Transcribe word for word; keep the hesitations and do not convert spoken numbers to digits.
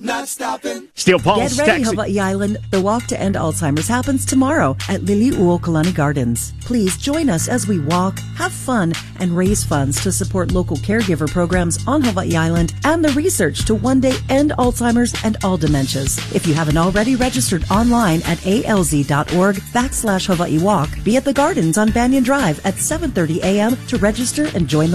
not stopping. Still Pulse, Get ready, Texas. Hawaii Island. The Walk to End Alzheimer's happens tomorrow at Liliuokalani Gardens. Please join us as we walk, have fun, and raise funds to support local caregiver programs on Hawaii Island and the research to one day end Alzheimer's and all dementias. If you haven't already registered online at alz.org backslash Hawaii Walk, be at the Gardens on Banyan Drive at seven thirty a.m. to register and join the